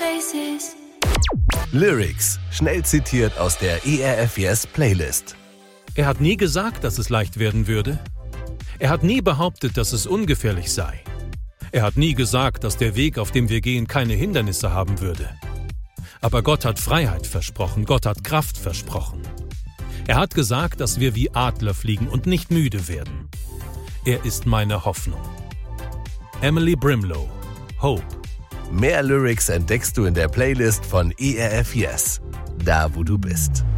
faces. Lyrics, schnell zitiert aus der ERF Yes Playlist. Er hat nie gesagt, dass es leicht werden würde. Er hat nie behauptet, dass es ungefährlich sei. Er hat nie gesagt, dass der Weg, auf dem wir gehen, keine Hindernisse haben würde. Aber Gott hat Freiheit versprochen, Gott hat Kraft versprochen. Er hat gesagt, dass wir wie Adler fliegen und nicht müde werden. Er ist meine Hoffnung. Emily Brimlow, Hope. Mehr Lyrics entdeckst du in der Playlist von ERF Yes, da wo du bist.